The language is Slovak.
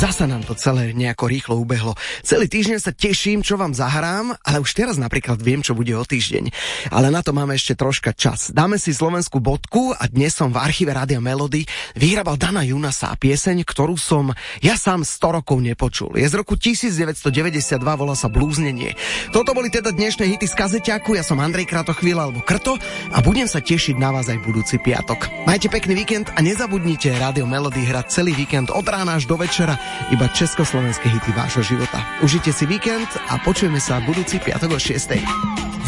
zasa nám to celé nejako rýchlo ubehlo. Celý týždeň sa teším, čo vám zahrám, ale už teraz napríklad viem, čo bude o týždeň. Ale na to máme ešte troška čas. Dáme si slovenskú bodku a dnes som v archíve Rádia Melody vyhrabal Dana Junasa a pieseň, ktorú som ja sám 100 rokov nepočul. Je z roku 1992, volá sa Blúznenie. Toto boli teda dnešné hity z kazeťaku. Ja som Andrej Kratochvíľ alebo Krto a budem sa tešiť na vás aj budúci piatok. Majte pekný víkend a nezabudnite Rádio Melody hrať celý víkend od rána až do večera iba československé hity vášho života. Užite si víkend a počujeme sa budúci piatok o 6.